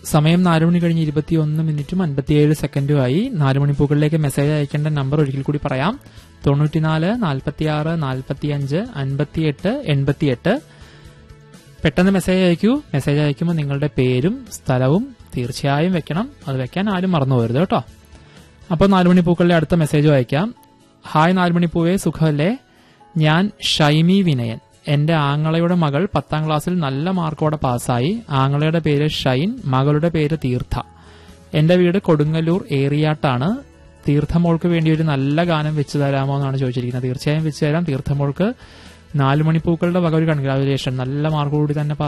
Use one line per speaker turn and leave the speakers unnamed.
സമയം 4 മണി കഴിഞ്ഞ് 21 മിനിറ്റും 57 സെക്കൻഡുമായി. 4 മണിപ്പൂക്കളിലേക്ക് മെസ്സേജ് അയക്കേണ്ട നമ്പർ ഒരിക്കൽ കൂടി പറയാം. 94 46 45 58 88. പെട്ടെന്ന് മെസ്സേജ് അയക്കൂ. മെസ്സേജ് അയക്കുമ്പോൾ നിങ്ങളുടെ പേരും സ്ഥലവും തീർച്ചയായും വെക്കണം. അത് വെക്കാൻ ആരും മറന്നു പോകരുത് കേട്ടോ. അപ്പോൾ 4 മണിപ്പൂക്കളിലെ അടുത്ത മെസ്സേജ് വായിക്കാം. ഹായ് 4 മണിപ്പൂവേ, സുഖമല്ലേ? ഞാൻ ഷൈമി വിനയൻ. എന്റെ ആങ്ങളയുടെ മകൾ 10ാം ക്ലാസ്സിൽ നല്ല മാർക്കോടെ പാസ്സായി. ആങ്ങളയുടെ പേര് ഷൈൻ, മകളുടെ പേര് തീർത്ഥ. എന്റെ വീട് കൊടുങ്ങല്ലൂർ ഏറിയാട്ടാണ്. തീർത്ഥമോൾക്ക് വേണ്ടി ഒരു നല്ല ഗാനം വെച്ചു തരാമോ എന്നാണ് ചോദിച്ചിരിക്കുന്നത്. തീർച്ചയായും വെച്ചു തരാം. തീർത്ഥമോൾക്ക് 4 മണിപ്പൂക്കളുടെ വക ഒരു കൺഗ്രാജുലേഷൻ. നല്ല മാർക്കോടുകൂടി തന്നെ